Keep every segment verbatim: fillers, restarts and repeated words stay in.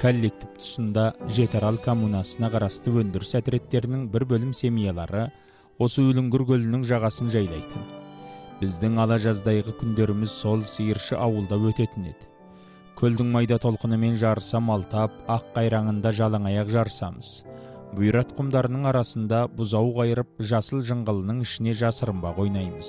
коллектив тұсында Жетарал коммунасына қарасты өндіріс әтіреттерінің бір бөлім семьялары осы Өлүңгүр көлінің жағасын жайлайтын. Біздің ала жаздайғы күндеріміз сол сиыршы ауылда өтетін еді. Көлдің майда толқынымен жарыса малтап, ақ қайраңында жалаңаяқ жарысамыз. Бұйрат құмдарының арасында бұзау қайырып, жасыл жыңғылының ішіне жасырынбақ ойнаймыз.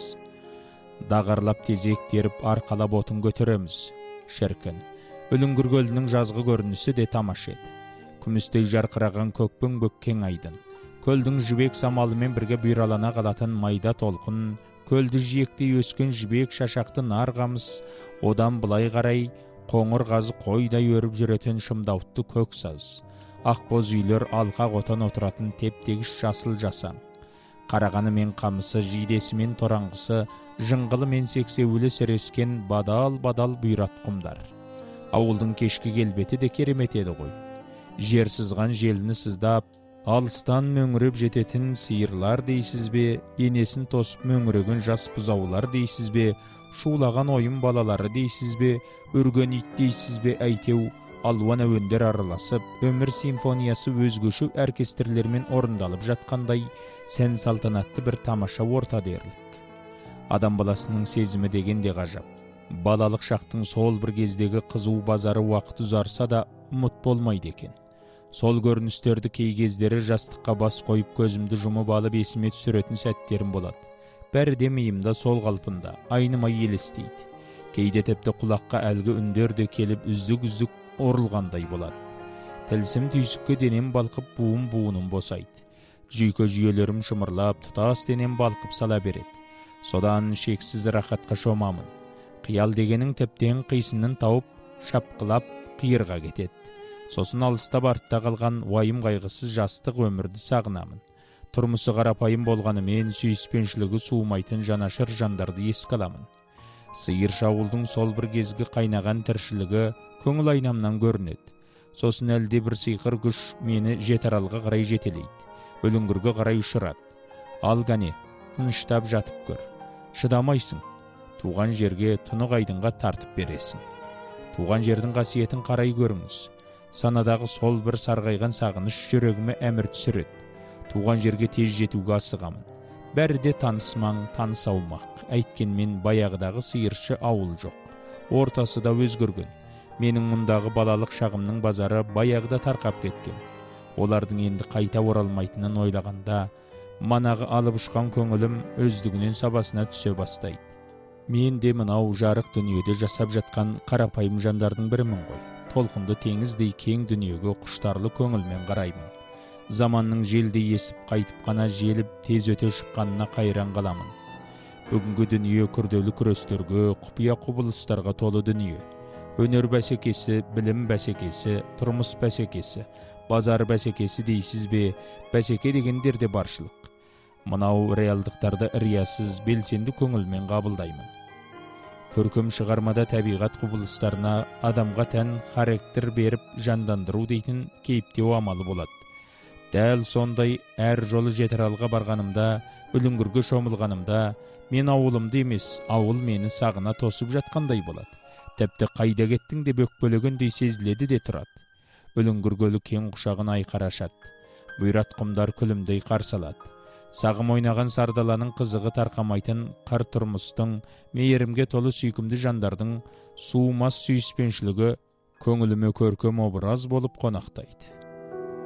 Дағарлап тезек теріп, арқалап отын көтереміз. Шіркін, Өлүңгүр көлінің жазғы көрінісі де тамаш еді. Күмістей жарқыраған көкпің-бөк кең айдын. Көлдің жібек самалымен бірге бұйралана қалатын майда толқын, көлді жиектей өскен жібек шашақты нарғамыз, одан былай қарай қоңыр қазы қойдай өріп жүретін шымдаутты көк саз. Ақбоз үйлер алқа қотан отыратын тептегіш жасыл жасаң. Қарағаны мен қамысы, жидесі мен тораңғысы, жыңғылы мен сексеуілі сірескен бадал-бадал бұйрат құмдар. Ауылдың кешкі келбеті де керемет еді ғой. Жер сызған желіні сыздап, алыстан мөңіреп жететін сиырлар дейсіз бе, енесін тосып мөңіреген жас бұзаулар дейсіз бе, шулаған ойын балалары дейсіз бе, үрген ит дейсіз бе, әйтеу алуан әуендер араласып, өмір симфониясы өзгөші оркестрлермен орындалып жатқандай сән салтанатты бір тамаша орта дерлік. Адам баласының сезімі деген де ғажап. Балалық шақтың сол бір кездегі қызу базары уақыт ұзарса да ұмыт болмайды екен. Сол көріністерді кей кездері жастыққа бас қойып көзімді жұмып алып есіме түсіретін сәттерім болады. Бәрі де миымда сол қалпында, айнымай елестейді. Кейде тіпті құлаққа әлгі үндер де келіп үздік-үздік орылғандай болады. Тілсім түйсікке денем балқып буын-буыным босайды. Жүйке жүйелерім шымырлап, тұтас денем балқып сала береді. Содан шексіз рахатқа шомамын. Қиял дегенің тіптен қисынын тауып, шапқылап қиырға кетеді. Сосын алыста артта қалған уайым қайғысыз жастық өмірді сағынамын. Тұрмысы қарапайым болғанымен сүйіспеншілігі суымайтын жанашыр жандарды еске аламын. Сиыршы ауылдың сол бір кезгі қайнаған тіршілігі көңіл айнамнан көрінеді. Сосын әлде бір сиқыр күш мені Жетаралға қарай жетелейді. Өлүңгүргө қарай ұшырады. Ал қане, тыныштап жатып көр. Шыдамайсың. Туған жерге, тұнық айдынға тартып бересің. Туған жердің қасиетін қарай көріңіз. Санадағы сол бір сарғайған сағыныш жүрегіме әмір түсіреді. Туған жерге тез жетуге асығамын. Бәрі де танысмаң, таныс аумақ. Әйткенмен баяғыдағы сиыршы ауыл жоқ. Ортасы да өзгерген. Менің мұндағы балалық шағымның базары баяғыда тарқап кеткен. Олардың енді қайта оралмайтынын ойлағанда, манағы алып ұшқан көңілім өздігінен сабасына түсе бастайды. Мен де мынау жарық дүниеде жасап жатқан қарапайым жандардың бірімін ғой. Толқынды теңіздей кең дүниеге құштарлы көңілмен қараймын. Заманның желдей есіп қайтып қана желіп тез өте шыққанына қайран қаламын. Бүгінгі дүние күрделі күрестерге, құпия құбылыстарға толы дүние. Өнер бәсекесі, білім бәсекесі, тұрмыс бәсекесі, базар бәсекесі дейсіз бе, бәсеке дегендер де баршылық. Мынау реалдықтарды риясыз, белсенді көңілмен қабылдаймын. Көркем шығармада табиғат құбылыстарына адамға тән характер беріп жандандыру дейтін кейіптеу амалы болады. Дәл сондай әр жолы Жетаралға барғанымда, Өлүңгүргө шомылғанымда, мен ауылымды емес, ауыл мені сағына тосып жатқандай болады. Тіпті қайда кеттің деп өкпелегендей сезіледі де тұрады. Өлүңгүр көлі кең құшағын айқара ашады. Бұйрат құмдар күлімдей қарсы алады. Сағым ойнаған сардаланың қызығы тарқамайтын қыр тұрмыстың, мейірімге толы сүйкімді жандардың суымас сүйіспеншілігі көңіліме көркем образ болып қонақтайды.